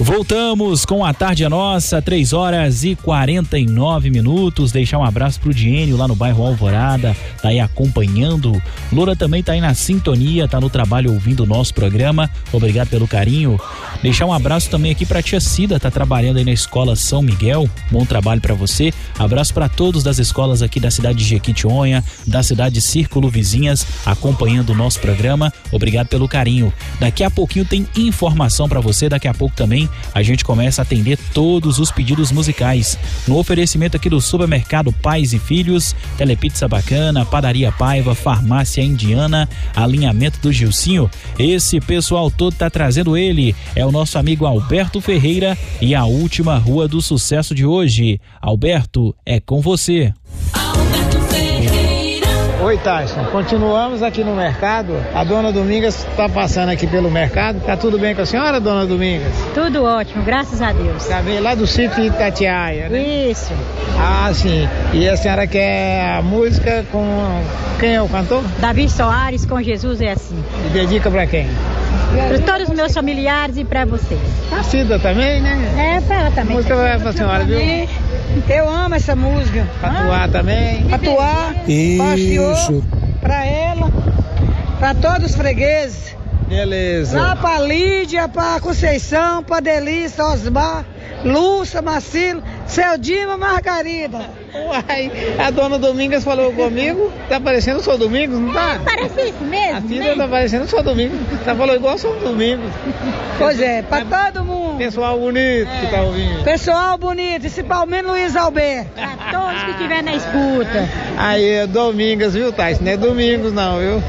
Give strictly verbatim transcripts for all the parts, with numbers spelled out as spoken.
Voltamos com a Tarde é Nossa, três horas e quarenta e nove minutos. Deixar um abraço pro Diênio lá no bairro Alvorada, tá aí acompanhando. Loura também tá aí na sintonia, tá no trabalho ouvindo o nosso programa. Obrigado pelo carinho. Deixar um abraço também aqui pra tia Cida, tá trabalhando aí na escola São Miguel. Bom trabalho pra você. Abraço pra todos das escolas aqui da cidade de Jequitinhonha, da cidade de Círculo Vizinhas, acompanhando o nosso programa. Obrigado pelo carinho. Daqui a pouquinho tem informação pra você, daqui a pouco também a gente começa a atender todos os pedidos musicais. No oferecimento aqui do supermercado Pais e Filhos, Telepizza Bacana, Padaria Paiva, Farmácia Indiana, alinhamento do Gilcinho. Esse pessoal todo tá trazendo ele. É o nosso amigo Alberto Ferreira e a última rua do sucesso de hoje. Alberto, é com você. Alberto Ferreira. Oi, Tyson. Continuamos aqui no mercado. A dona Domingas está passando aqui pelo mercado. Tá tudo bem com a senhora, dona Domingas? Tudo ótimo, graças a Deus. Tá bem, lá do sítio Itatiaia, né? Isso. Ah, sim. E a senhora quer a música com... Quem é o cantor? Davi Soares, Com Jesus é Assim. E dedica pra quem? Para todos os meus familiares e pra vocês. A Cida também, né? É, pra ela também. A música vai pra senhora, viu? Eu amo essa música. Atuar também. Atuar. Isso. Pra ela, pra todos os fregueses. Beleza. Lá pra Lídia, pra Conceição, pra Delícia, Osmar, Lúcia, Marcilo, Seu Dima, Margarida. Uai, a dona Domingas falou comigo, tá parecendo o São Domingos, não tá? Parece isso mesmo. A filha tá parecendo o São Domingos, tá falou igual o São Domingos. Pois é, pra todo mundo. Pessoal bonito é. que tá ouvindo. Pessoal bonito, principalmente Luiz Alberto. Pra todos que estiver na escuta. Aí, Domingas, viu, Thais? Não é Domingos não, viu?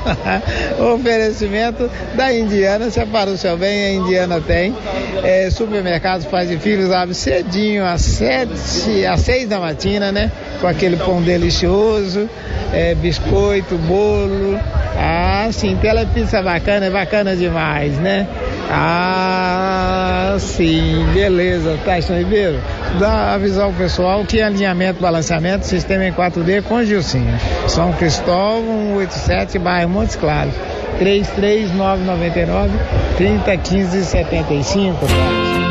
O oferecimento da Indiana, separou o seu bem, a Indiana tem. É, supermercados Pais e Filhos abre cedinho, às sete, às seis da matina, né? Com aquele pão delicioso, é, biscoito, bolo. Ah, sim, telepizza bacana, é bacana demais, né? Ah, sim, beleza, Tyson Ribeiro. Dá avisar o pessoal que alinhamento, balanceamento, sistema em quatro D com Gilcinho. São Cristóvão, cento e oitenta e sete, bairro Montes Claros. três três nove nove nove, trinta, quinze, setenta e cinco.